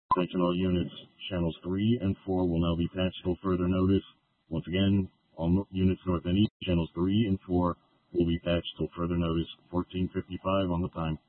Attention all units, channels 3 and 4 will now be patched till further notice. Once again, all units north and east, channels 3 and 4 will be patched till further notice. 14:55 on the time.